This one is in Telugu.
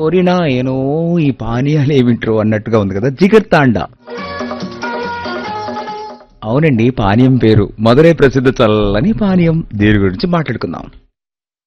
ఓరినా ఏనో ఈ పానీయాలు ఏమిట్రో అన్నట్టుగా ఉంది కదా. జిగర్ తాండా. అవునండి, పానీయం పేరు. మధురై ప్రసిద్ధ చల్లని పానీయం. దీని గురించి మాట్లాడుకుందాం.